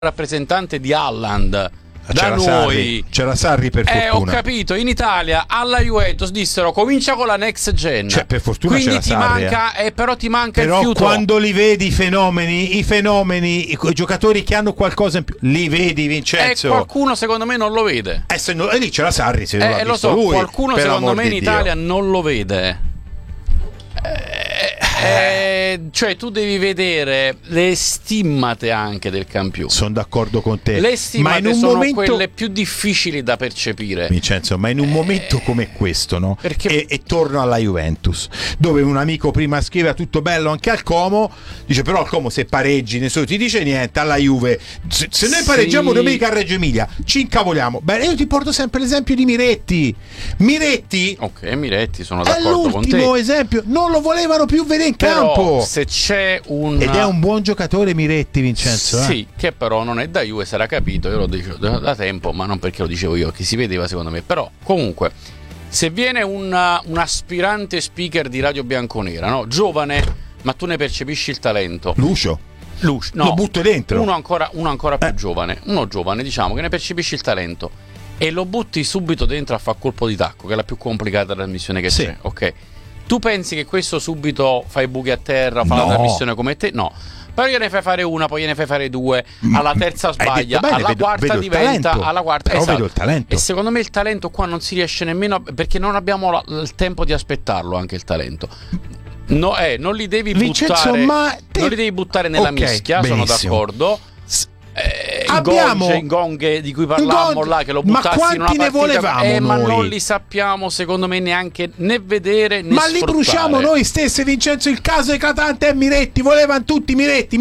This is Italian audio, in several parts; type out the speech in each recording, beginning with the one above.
rappresentante di Haaland da c'era noi. C'era Sarri, per fortuna. Ho capito, in Italia alla Juventus dissero comincia con la next gen. Cioè, per fortuna quindi c'era ti Sarri, manca, però ti manca il fiuto. Quando li vedi i fenomeni, i giocatori che hanno ququalcosa in più, li vedi, Vincenzo. Qualcuno secondo me non lo vede. E lì c'era Sarri, se non l'ha lo visto so, lui. qualcuno secondo me in Italia non lo vede. Cioè tu devi vedere le stimmate anche del campione. Sono d'accordo con te. Le stimmate sono quelle più difficili da percepire, Vincenzo, ma in un momento come questo, no? Perché... E torno alla Juventus, dove un amico prima scrive tutto bello anche al Como, dice però al Como se pareggi nessuno ti dice niente, alla Juve se noi pareggiamo domenica a Reggio Emilia ci incavoliamo. Beh, io ti porto sempre l'esempio di Miretti. Ok, Miretti, sono d'accordo con te. È l'ultimo esempio, non lo volevano più vedere in però, campo. Se c'è ed è un buon giocatore Miretti, Vincenzo. Sì, che però non è da Juve, sarà capito, io lo dicevo da tempo, ma non perché lo dicevo io, che si vedeva secondo me. Però comunque, se viene un aspirante speaker di Radio Bianconera, no? Giovane, ma tu ne percepisci il talento. Lucio, no, lo butto dentro. Uno ancora più giovane, diciamo, che ne percepisci il talento e lo butti subito dentro a far colpo di tacco, che è la più complicata trasmissione che c'è, ok? Tu pensi che questo subito fa i buchi a terra, fa la trasmissione come te? No. Però gliene fai fare una, poi gliene fai fare due, alla terza sbaglia, alla quarta diventa, alla quarta, esatto. Vedo il talento. E secondo me il talento qua non si riesce nemmeno, perché non abbiamo il tempo di aspettarlo anche il talento. No, non li devi Vincenzo, buttare, non li devi buttare nella mischia, benissimo. sono d'accordo. Abbiamo Ingong di cui parlavamo là, che lo buttassi in una partita, ne volevamo ma noi? non li sappiamo secondo me neanche né vedere né sfruttare. Li bruciamo noi stessi, Vincenzo. Il caso eclatante è Miretti, volevano tutti Miretti.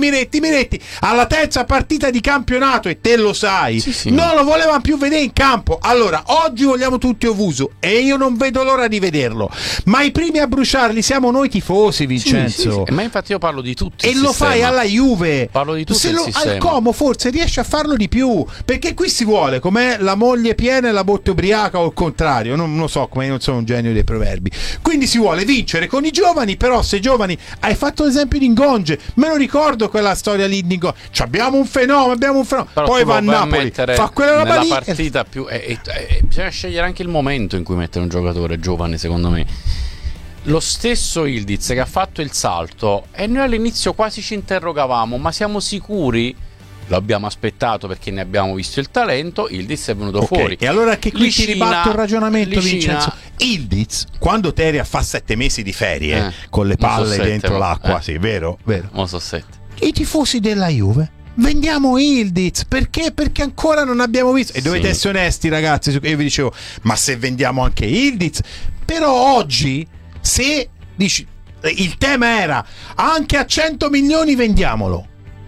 Alla terza partita di campionato, e te lo sai, sì. Non lo volevano più vedere in campo. Allora oggi vogliamo tutti Ovuso e io non vedo l'ora di vederlo, ma i primi a bruciarli siamo noi tifosi, Vincenzo. Sì. Ma infatti io parlo di tutti e lo fai alla Juve, parlo di tutti il sistema. Al Como forse riesce a farlo di più, perché qui si vuole, com'è la moglie piena e la botte ubriaca, o il contrario, non lo so, come io non sono un genio dei proverbi. Quindi si vuole vincere con i giovani, però se giovani, hai fatto l'esempio di Ngonge, me lo ricordo quella storia lì di Ngonge, abbiamo un fenomeno, però poi va a Napoli, fa quella roba nella lì, partita più bisogna scegliere anche il momento in cui mettere un giocatore giovane, secondo me. Lo stesso Ildiz che ha fatto il salto, e noi all'inizio quasi ci interrogavamo, ma siamo sicuri? Lo abbiamo aspettato perché ne abbiamo visto il talento. Ildiz è venuto fuori. E allora che qui ti ribatto il ragionamento, Vincenzo. Ildiz, quando Teria fa 7 mesi di ferie con le palle dentro l'acqua, sì, vero? Mo so 7. I tifosi della Juve, vendiamo Ildiz, perché? Perché ancora non abbiamo visto. E dovete essere onesti, ragazzi. Io vi dicevo, ma se vendiamo anche Ildiz, però oggi, se dici, il tema era anche a 100 milioni vendiamolo.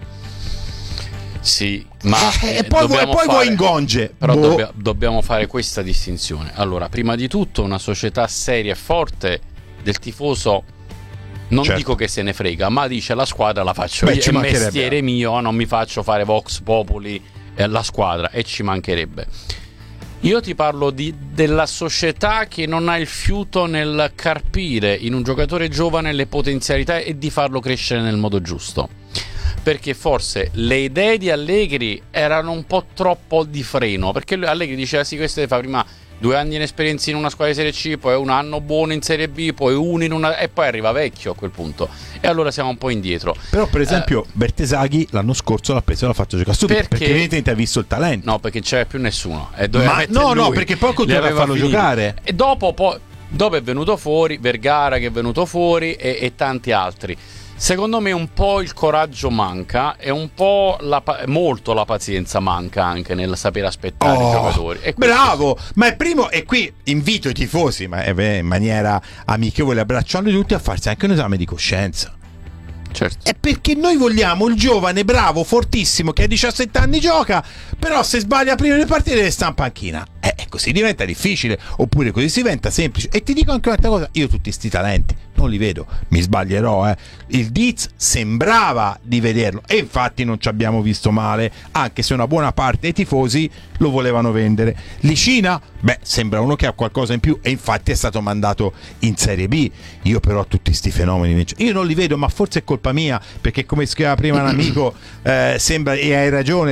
Sì, ma e poi vuoi Ngonge. Però dobbiamo fare questa distinzione. Allora, prima di tutto, una società seria e forte del tifoso non dico che se ne frega, ma dice la squadra la faccio io, è mestiere mio, non mi faccio fare Vox Populi alla squadra, e ci mancherebbe. Io ti parlo della società che non ha il fiuto nel carpire in un giocatore giovane le potenzialità e di farlo crescere nel modo giusto. Perché forse le idee di Allegri erano un po' troppo di freno, perché Allegri diceva sì, questo fa prima 2 anni in esperienza in una squadra di Serie C, poi 1 anno buono in Serie B, poi 1 in una, e poi arriva vecchio a quel punto, e allora siamo un po' indietro. Però per esempio Bertesaghi l'anno scorso l'ha preso e l'ha fatto giocare subito, perché evidentemente ha visto il talento. No, perché non c'era più nessuno, no, perché poi continua a farlo giocare, e dopo è venuto fuori Vergara, che è venuto fuori, e tanti altri. Secondo me un po' il coraggio manca, e un po' molto la pazienza manca anche nel sapere aspettare i giocatori. Bravo, ma è primo, e qui invito i tifosi, ma in maniera amichevole, abbracciando tutti, a farsi anche un esame di coscienza. Certo. È perché noi vogliamo il giovane bravo, fortissimo, che a 17 anni gioca, però se sbaglia prima le partite deve stare in panchina. Così diventa difficile, oppure così si diventa semplice. E ti dico anche un'altra cosa, io tutti sti talenti non li vedo, mi sbaglierò, il Diz sembrava di vederlo e infatti non ci abbiamo visto male, anche se una buona parte dei tifosi lo volevano vendere. Licina, sembra uno che ha qualcosa in più e infatti è stato mandato in Serie B. Io però tutti sti fenomeni io non li vedo, ma forse è colpa mia, perché come scriveva prima un amico, sembra, e hai ragione,